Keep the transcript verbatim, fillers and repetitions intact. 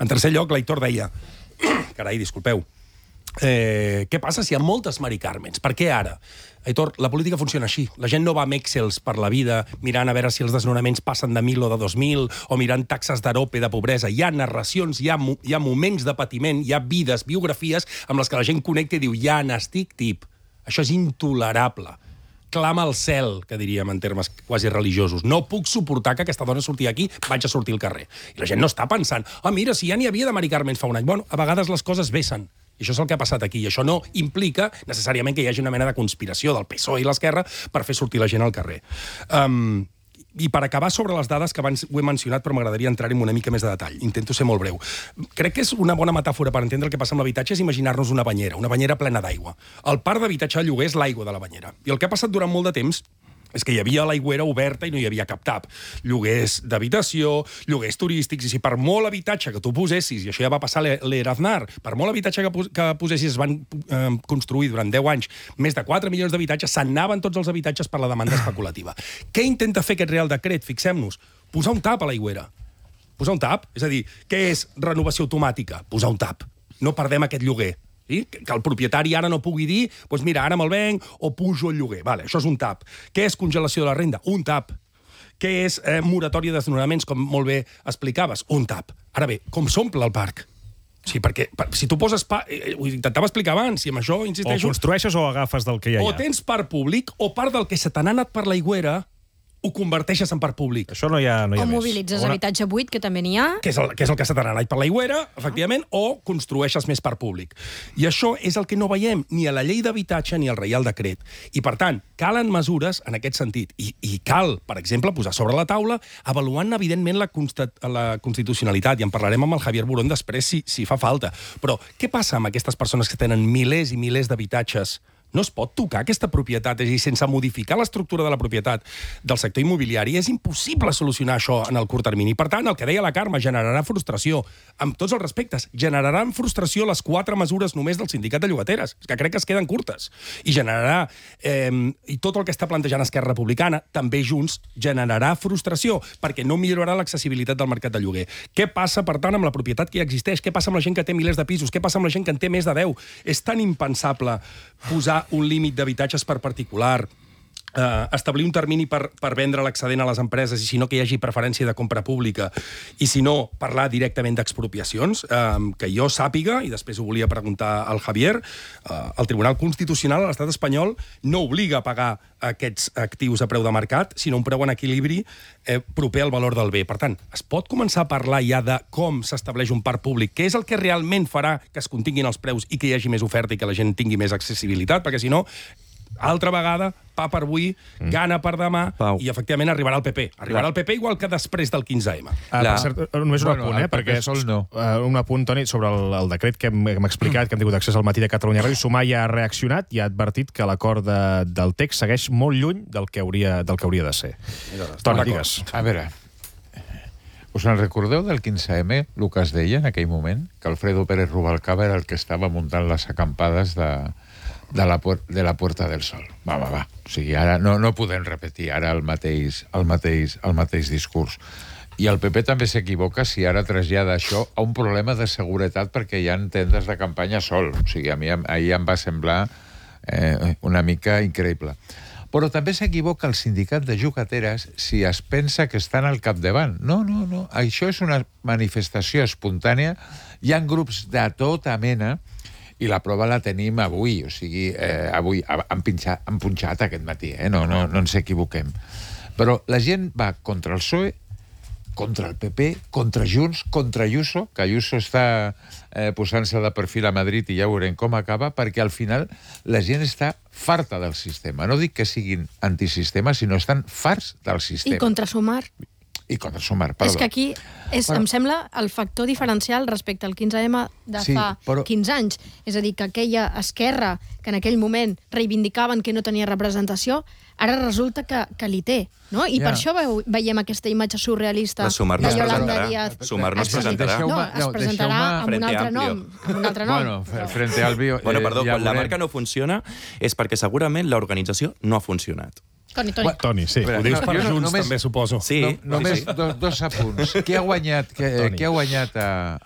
En tercer lloc, l'Aitor deia... Carai, disculpeu. Eh, què passa si hi ha moltes Mari Carmens? Per què ara? Aitor, la política funciona així. La gent no va amb Excels per la vida mirant a veure si els desnonaments passen de mil o de dos mil o mirant taxes d'Arope de pobresa. Hi ha narracions, hi ha, hi ha moments de patiment, hi ha vides, biografies amb les que la gent connecta i diu ja n'estic tip. Això és intolerable. Clama al cel, que diríem en termes quasi religiosos. No puc suportar que aquesta dona surti aquí, vaig a sortir al carrer. I la gent no està pensant, ah, mira, si ja n'hi havia de Mari Carmen fa un any. Bueno, a vegades les coses vessen. I això és el que ha passat aquí. I això no implica necessàriament que hi hagi una mena de conspiració del P S O E i l'Esquerra per fer sortir la gent al carrer. Um, I per acabar sobre les dades, que abans ho he mencionat, però m'agradaria entrar-hi amb una mica més de detall. Intento ser molt breu. Crec que és una bona metàfora per entendre el que passa amb l'habitatge és imaginar-nos una banyera, una banyera plena d'aigua. El parc d'habitatge de lloguer és l'aigua de la banyera. I el que ha passat durant molt de temps és que hi havia l'aigüera oberta i no hi havia cap tap. Lloguers d'habitació, lloguers turístics, i si per molt habitatge que tu posessis, i això ja va passar a l'Eraznar, per molt habitatge que, pos que posessis es van eh, construir durant deu anys més de quatre milions d'habitatges, s'anaven tots els habitatges per la demanda especulativa. Què intenta fer aquest Real Decret? Fixem-nos. Posar un tap a l'aigüera. Posar un tap? És a dir, què és renovació automàtica? Posar un tap. No perdem aquest lloguer. Sí? Que el propietari ara no pugui dir doncs mira, ara me'l venc o pujo el lloguer. Vale, això és un tap. Què és congelació de la renda? Un tap. Què és eh, moratòria de desnonaments, com molt bé explicaves? Un tap. Ara bé, com s'omple el parc? Sí, perquè per, si tu poses... Pa, eh, ho intentava explicar abans, i amb això insisteixo... O construeixes o agafes del que ja hi ha. O tens parc públic, o part del que se t'ha anat per l'aigüera ho converteixes en parc públic. Això no hi ha, no hi ha o més. mobilitzes Una... habitatge buit, que també n'hi ha. Que és, el, que és el que se t'ha anat per l'aigüera, efectivament, o construeixes més parc públic. I això és el que no veiem ni a la llei d'habitatge ni al Reial Decret. I, per tant, calen mesures en aquest sentit. I, i cal, per exemple, posar sobre la taula, avaluant, evidentment, la, constat, la constitucionalitat. I en parlarem amb el Javier Burón després, si, si fa falta. Però què passa amb aquestes persones que tenen milers i milers d'habitatges? No es pot tocar aquesta propietat, és a dir, sense modificar l'estructura de la propietat del sector immobiliari. És impossible solucionar això en el curt termini. Per tant, el que deia la Carme generarà frustració. Amb tots els respectes, generaran frustració les quatre mesures només del sindicat de llogateres, que crec que es queden curtes. I generarà... Eh, I tot el que està plantejant Esquerra Republicana, també junts, generarà frustració, perquè no millorarà l'accessibilitat del mercat de lloguer. Què passa, per tant, amb la propietat que ja existeix? Què passa amb la gent que té milers de pisos? Què passa amb la gent que en té més de deu? És tan impensable posar un límit d'habitatges per particular, eh, establir un termini per, per vendre l'excedent a les empreses i si no que hi hagi preferència de compra pública i si no parlar directament d'expropiacions, eh, que jo sàpiga, i després ho volia preguntar al Javier, eh, el Tribunal Constitucional a l'estat espanyol no obliga a pagar aquests actius a preu de mercat, sinó un preu en equilibri eh, proper al valor del bé. Per tant, es pot començar a parlar ja de com s'estableix un parc públic, què és el que realment farà que es continguin els preus i que hi hagi més oferta i que la gent tingui més accessibilitat, perquè si no, altra vegada, pa per avui, mm. gana per demà, Pau. I efectivament arribarà el P P. Arribarà el P P igual que després del quinze eme. Ah, La... per cert, només un bueno, apunt, eh? Perquè sol no. Uh, un apunt, Toni, sobre el, el decret que hem, hem explicat, que hem tingut accés al matí de Catalunya Ràdio. Sumar ja ha reaccionat i ha advertit que l'acord de, del text segueix molt lluny del que hauria, del que hauria de ser. Toni, digues. A veure, us en recordeu del quinze eme, el que es deia en aquell moment? Que Alfredo Pérez Rubalcaba era el que estava muntant les acampades de... de la, de la Puerta del Sol. Va, va, va. O sigui, ara no, no podem repetir ara el mateix, el, mateix, el mateix discurs. I el P P també s'equivoca si ara trasllada això a un problema de seguretat perquè hi ha tendes de campanya sol. O sigui, a mi ahir em va semblar eh, una mica increïble. Però també s'equivoca el sindicat de llogateres si es pensa que estan al capdavant. No, no, no. Això és una manifestació espontània. Hi ha grups de tota mena i la prova la tenim avui, o sigui, eh, avui han, pinxat, han punxat aquest matí, eh? no, no, no ens equivoquem. Però la gent va contra el P S O E, contra el P P, contra Junts, contra Ayuso, que Ayuso està eh, posant-se de perfil a Madrid i ja veurem com acaba, perquè al final la gent està farta del sistema. No dic que siguin antisistema, sinó estan farts del sistema. I contra Sumar. I contra Sumar, perdó. És que aquí és, però... em sembla el factor diferencial respecte al quinze eme de sí, fa però... quinze anys. És a dir, que aquella esquerra que en aquell moment reivindicaven que no tenia representació, ara resulta que, que li té. No? I ja. Per això veu, veiem aquesta imatge surrealista. La Sumar no de es Yolanda presentarà. Díaz. Sumar no es presentarà. No, es presentarà amb un altre nom. Amb un altre nom. Bueno, frente al bio... Bueno, perdó, eh, ja quan la marca no funciona és perquè segurament l'organització no ha funcionat. Toni, Toni. Bueno, Toni, sí. Ho dius no, per no, Junts, només, també, suposo. Sí. No, només sí, sí. Dos, dos apunts. Qui ha guanyat, qui, qui ha guanyat a,